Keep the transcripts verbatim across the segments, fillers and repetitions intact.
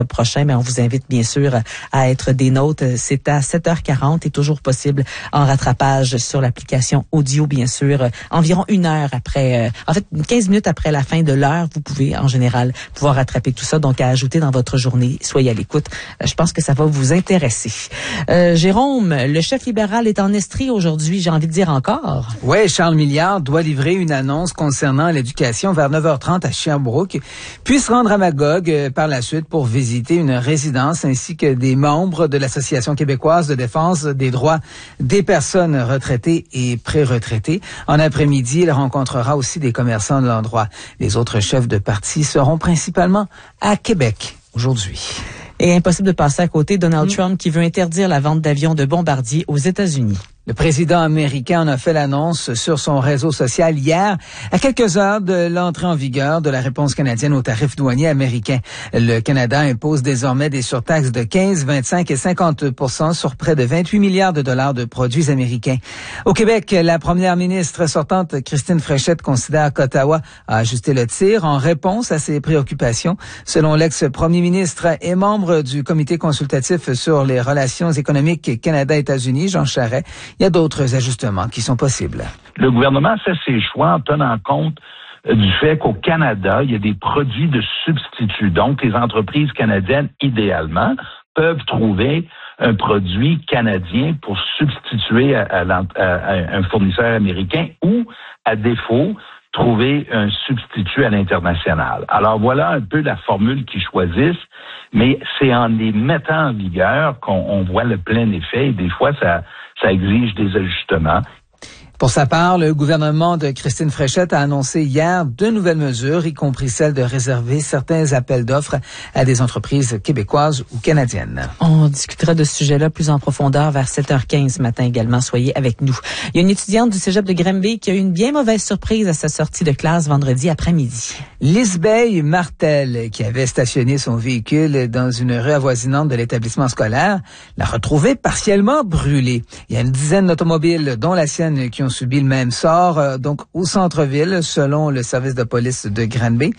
prochain, mais on vous invite bien sûr à être des nôtres. C'est à sept heures quarante et toujours possible en rattrapage sur l'application audio, bien sûr. Environ une heure après, euh, en fait, quinze minutes après la fin de l'heure, vous pouvez en général pouvoir rattraper tout ça. Donc, à ajouter dans votre journée, soyez à l'écoute. Euh, je pense que ça va vous intéresser. Euh, Jérôme, le chef libéral est en Estrie aujourd'hui, j'ai envie de dire encore. Oui, Charles Milliard doit livrer une annonce concernant l'éducation vers neuf heures trente à Sherbrooke, puis se rendre à Magog euh, par la suite pour visiter une résidence ainsi que des membres de l'Association québécoise de défense des droits des personnes retraitées et pré-retraitées. En après-midi, il rencontrera aussi des commerçants de l'endroit. Les autres chefs de parti seront principalement à Québec aujourd'hui. Et impossible de passer à côté, Donald mmh. Trump qui veut interdire la vente d'avions de bombardiers aux États-Unis. Le président américain en a fait l'annonce sur son réseau social hier, à quelques heures de l'entrée en vigueur de la réponse canadienne aux tarifs douaniers américains. Le Canada impose désormais des surtaxes de quinze, vingt-cinq et cinquante pour cent sur près de vingt-huit milliards de dollars de produits américains. Au Québec, la première ministre sortante, Christine Fréchette, considère qu'Ottawa a ajusté le tir en réponse à ses préoccupations. Selon l'ex-premier ministre et membre du comité consultatif sur les relations économiques Canada-États-Unis, Jean Charest, il y a d'autres ajustements qui sont possibles. Le gouvernement fait ses choix en tenant compte du fait qu'au Canada, il y a des produits de substitut. Donc, les entreprises canadiennes, idéalement, peuvent trouver un produit canadien pour substituer à, à, à un fournisseur américain ou, à défaut, trouver un substitut à l'international. Alors voilà un peu la formule qu'ils choisissent, mais c'est en les mettant en vigueur qu'on on voit le plein effet et des fois ça, ça exige des ajustements. Pour sa part, le gouvernement de Christine Fréchette a annoncé hier deux nouvelles mesures, y compris celle de réserver certains appels d'offres à des entreprises québécoises ou canadiennes. On discutera de ce sujet-là plus en profondeur vers sept heures quinze ce matin également. Soyez avec nous. Il y a une étudiante du cégep de Granby qui a eu une bien mauvaise surprise à sa sortie de classe vendredi après-midi. Lisbeille Martel, qui avait stationné son véhicule dans une rue avoisinante de l'établissement scolaire, l'a retrouvé partiellement brûlé. Il y a une dizaine d'automobiles, dont la sienne, qui ont subi le même sort, euh, donc au centre-ville, selon le service de police de Granby.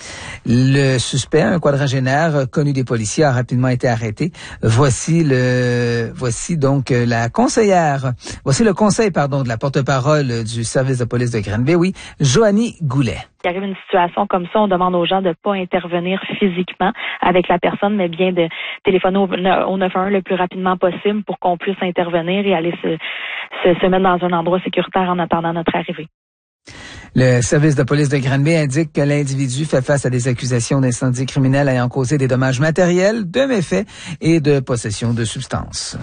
Le suspect, un quadragénaire connu des policiers, a rapidement été arrêté. Voici le, voici donc la conseillère, voici le conseil, pardon, de la porte-parole du service de police de Granby, oui, Joanie Goulet. Il arrive une situation comme ça, on demande aux gens de pas intervenir physiquement avec la personne, mais bien de téléphoner au neuf un un le plus rapidement possible pour qu'on puisse intervenir et aller se, se, se mettre dans un endroit sécuritaire en attendant notre arrivée. Le service de police de Granby indique que l'individu fait face à des accusations d'incendie criminel ayant causé des dommages matériels, de méfaits et de possession de substances.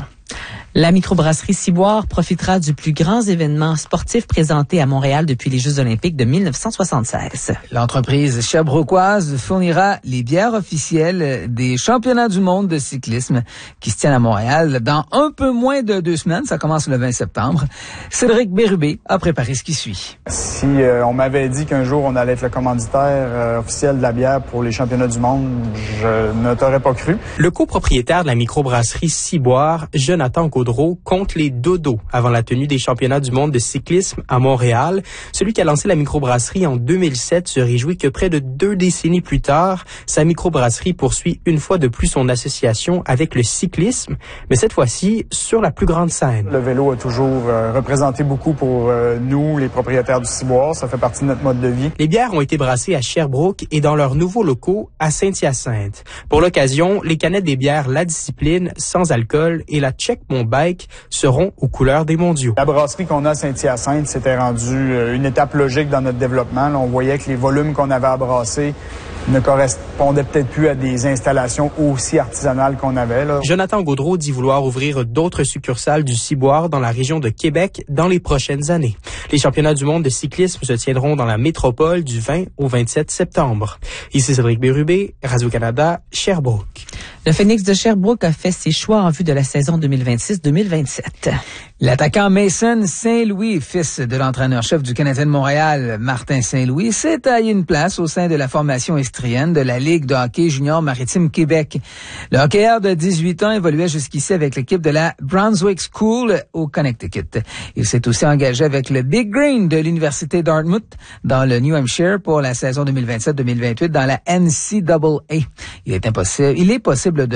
La microbrasserie Ciboire profitera du plus grand événement sportif présenté à Montréal depuis les Jeux olympiques de dix-neuf cent soixante-seize. L'entreprise sherbrookoise fournira les bières officielles des championnats du monde de cyclisme qui se tiennent à Montréal dans un peu moins de deux semaines. Ça commence le vingt septembre. Cédric Bérubé a préparé ce qui suit. Si euh, on m'avait dit qu'un jour on allait être le commanditaire euh, officiel de la bière pour les championnats du monde, je ne t'aurais pas cru. Le copropriétaire de la microbrasserie Ciboire, Jonathan Gaudreau, compte les dodos avant la tenue des championnats du monde de cyclisme à Montréal. Celui qui a lancé la microbrasserie en deux mille sept se réjouit que près de deux décennies plus tard, sa microbrasserie poursuit une fois de plus son association avec le cyclisme, mais cette fois-ci sur la plus grande scène. Le vélo a toujours euh, représenté beaucoup pour euh, nous, les propriétaires du Ciboire. Ça fait partie de notre mode de vie. Les bières ont été brassées à Sherbrooke et dans leurs nouveaux locaux à Saint-Hyacinthe. Pour l'occasion, les canettes des bières La Discipline, sans alcool, et la Check Mon Bike seront aux couleurs des mondiaux. La brasserie qu'on a à Saint-Hyacinthe, c'était rendu une étape logique dans notre développement. Là, on voyait que les volumes qu'on avait à brasser ne correspondaient peut-être plus à des installations aussi artisanales qu'on avait. Là. Jonathan Gaudreau dit vouloir ouvrir d'autres succursales du Ciboire dans la région de Québec dans les prochaines années. Les championnats du monde de cyclisme se tiendront dans la métropole du vingt au vingt-sept septembre. Ici Cédric Bérubé, Radio-Canada, Sherbrooke. Le Phoenix de Sherbrooke a fait ses choix en vue de la saison deux mille vingt-six deux mille vingt-sept. L'attaquant Mason Saint-Louis, fils de l'entraîneur-chef du Canadien de Montréal, Martin Saint-Louis, s'est taillé une place au sein de la formation estrienne de la Ligue de hockey junior maritime Québec. Le hockeyeur de dix-huit ans évoluait jusqu'ici avec l'équipe de la Brunswick School au Connecticut. Il s'est aussi engagé avec le Big Green de l'Université Dartmouth dans le New Hampshire pour la saison deux mille vingt-sept deux mille vingt-huit dans la N C A A. Il est impossible, il est possible de